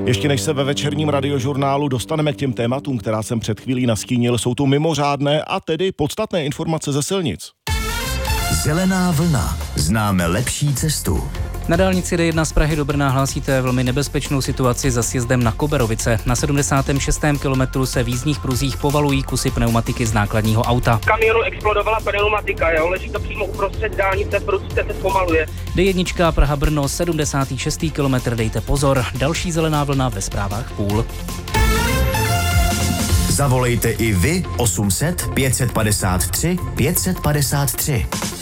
Ještě než se ve večerním radiožurnálu dostaneme k těm tématům, která jsem před chvílí nastínil, jsou tu mimořádné a tedy podstatné informace ze silnic. Zelená vlna. Známe lepší cestu. Na dálnici D1 z Prahy do Brna hlásíte velmi nebezpečnou situaci za sjezdem na Koberovice. Na 76. kilometru se v jízdních pruzích povalují kusy pneumatiky z nákladního auta. V kamionu explodovala pneumatika, leží to přímo uprostřed dálnice, prudce se zpomaluje. D1 Praha-Brno, 76. kilometr, dejte pozor. Další zelená vlna ve zprávách půl. Zavolejte i vy 800 553 553.